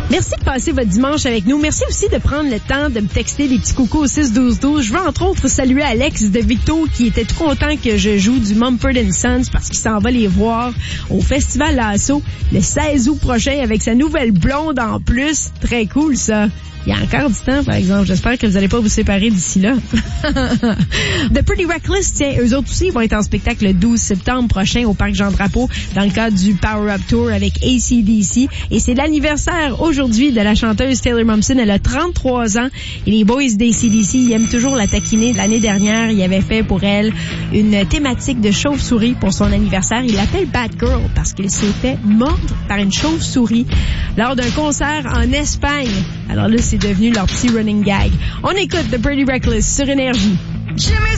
Merci de passer votre dimanche avec nous. Merci aussi de prendre le temps de me texter des petits coucous au 6-12-12. Je veux entre autres saluer Alex de Victo qui était tout content que je joue du Mumford & Sons parce qu'il s'en va les voir au Festival Lasso le 16 août prochain avec sa nouvelle blonde en plus. Très cool ça. Il y a encore du temps, par exemple. J'espère que vous n'allez pas vous séparer d'ici là. The Pretty Reckless, tiens, eux autres aussi vont être en spectacle le 12 septembre prochain au Parc Jean-Drapeau dans le cadre du Power Up Tour avec AC/DC. Et c'est l'anniversaire aujourd'hui de la chanteuse Taylor Momsen. Elle a 33 ans. Et les boys d'AC/DC, ils aiment toujours la taquiner. L'année dernière, ils avaient fait pour elle une thématique de chauve-souris pour son anniversaire. Ils l'appellent Bad Girl parce qu'elle s'était mordre par une chauve-souris lors d'un concert en Espagne. Alors là, c'est devenu leur petit running gag. On écoute The Pretty Reckless sur Énergie.